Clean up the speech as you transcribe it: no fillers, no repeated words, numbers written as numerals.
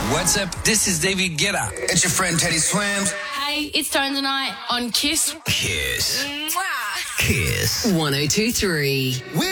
What's up? This is David Guetta. It's your friend Teddy Swims. Hey, it's Tone tonight on Kiss. Kiss. Mwah. Kiss. 102.3.